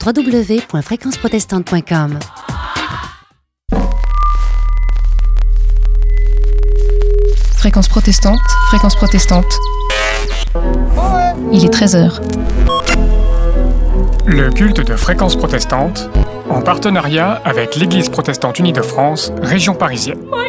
www.fréquenceprotestante.com. Fréquence protestante, fréquence protestante. Il est 13h. Le culte de Fréquence protestante, en partenariat avec l'Église protestante unie de France, région parisienne.